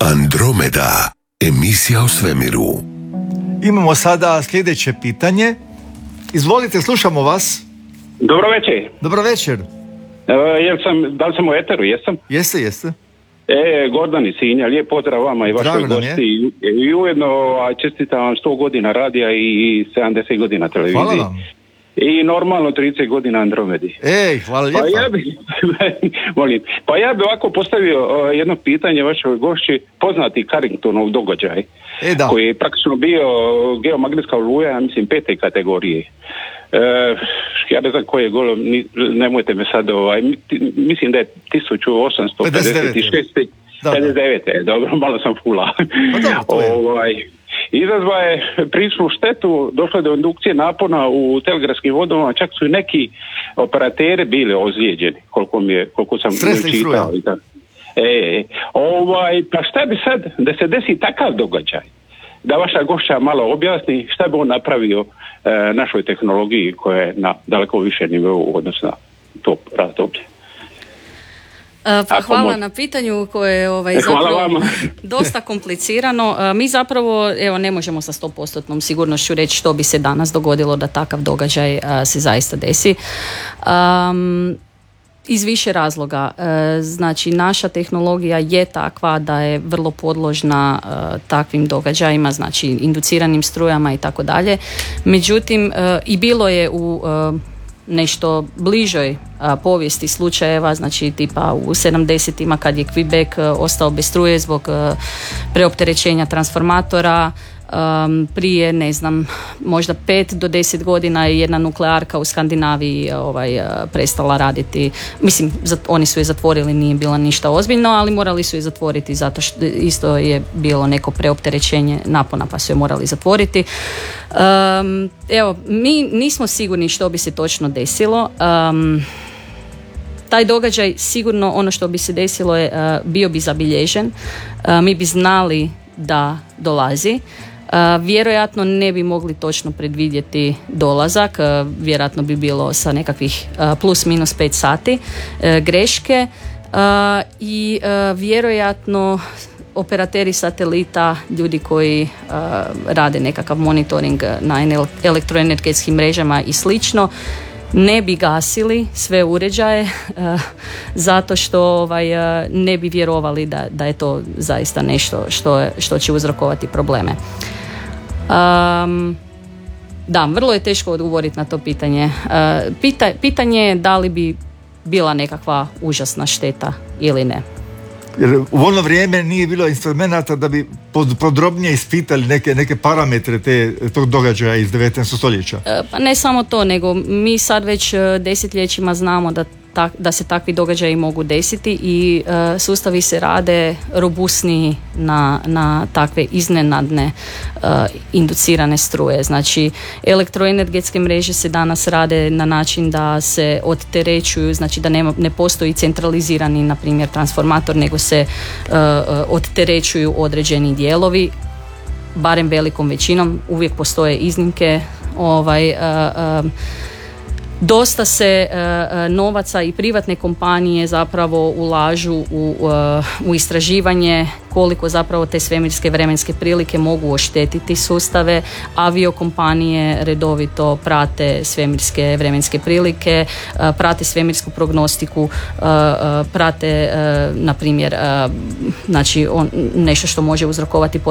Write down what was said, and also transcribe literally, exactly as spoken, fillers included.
Andromeda, emisija o svemiru. Imamo sada sljedeće pitanje. Izvolite, slušamo vas. Dobro večer. Dobro večer. E, jel sam, da li sam u eteru, jesam? Jeste, jeste. E, Gordan iz Sinja, lijep pozdrav vama i vašoj gosti. I, I ujedno čestitam vam sto godina radija i sedamdeset godina televizije. Hvala vam. I normalno trideset godina Andromedi. Ej, hvala lijepa. Pa ja bi, molim, pa ja bi ovako postavio uh, jedno pitanje vašoj gošći, poznati Carringtonov događaj, e, da. koji je praktično bio geomagnetska oluja, ja mislim, pete kategorije. Uh, ja ne znam koje je golo, nemojte me sad, ovaj, mislim da je tisuću osamsto pedeset šest. pedeset devet. Dobro, malo sam fula. Pa da, ovaj, izazva je prisnu štetu, došlo je do indukcije napona u telegrafskim vodama, čak su i neki operateri bili ozlijeđeni, koliko, mi je, koliko sam čitao. E, ovaj, pa šta bi sad, da se desi takav događaj, da vaša gošća malo objasni šta bi on napravio e, našoj tehnologiji koja je na daleko više nivou odnosno na to razdoblje. Pa hvala na pitanju koje je ovaj, zapravo dosta komplicirano. Mi zapravo evo, ne možemo sa sto posto sigurnošću reći što bi se danas dogodilo da takav događaj a, se zaista desi. Um, iz više razloga. E, znači naša tehnologija je takva da je vrlo podložna e, takvim događajima, znači induciranim strujama i tako dalje. Međutim, e, i bilo je u e, nešto bližoj a, povijesti slučajeva, znači tipa u sedamdesetima kad je Quebec a, ostao bez struje zbog a, preopterećenja transformatora. Um, prije, ne znam, možda pet do deset godina je jedna nuklearka u Skandinaviji ovaj, uh, prestala raditi. Mislim, zat, oni su je zatvorili, nije bila ništa ozbiljno, ali morali su je zatvoriti zato što isto je bilo neko preopterećenje napona pa su je morali zatvoriti. Um, evo, mi nismo sigurni što bi se točno desilo. Um, taj događaj, sigurno ono što bi se desilo je uh, bio bi zabilježen. Uh, mi bi znali da dolazi. Uh, vjerojatno ne bi mogli točno predvidjeti dolazak, uh, vjerojatno bi bilo sa nekakvih uh, plus minus pet sati uh, greške uh, i uh, vjerojatno operateri satelita, ljudi koji uh, rade nekakav monitoring na elektroenergetskim mrežama i slično, ne bi gasili sve uređaje uh, zato što ovaj, uh, ne bi vjerovali da, da je to zaista nešto što, što će uzrokovati probleme. Um, da, vrlo je teško odgovoriti na to pitanje. Uh, pita, pitanje je da li bi bila nekakva užasna šteta ili ne. Jer u ono vrijeme nije bilo instrumenta da bi podrobnije ispitali neke, neke parametre te, tog događaja iz devetnaestog stoljeća. Pa ne samo to, nego mi sad već desetljećima znamo da, ta, da se takvi događaji mogu desiti i uh, sustavi se rade robusniji na, na takve iznenadne uh, inducirane struje. Znači elektroenergetske mreže se danas rade na način da se odterećuju, znači da nema, ne postoji centralizirani na primjer transformator, nego se uh, odterećuju određeni dijelovi, barem velikom većinom, uvijek postoje iznimke. Ovaj, uh, uh, dosta se uh, novaca i privatne kompanije zapravo ulažu u, uh, u istraživanje koliko zapravo te svemirske vremenske prilike mogu oštetiti sustave. Aviokompanije redovito prate svemirske vremenske prilike, uh, prate svemirsku prognostiku, uh, uh, prate uh, na primjer uh, znači on, nešto što može uzrokovati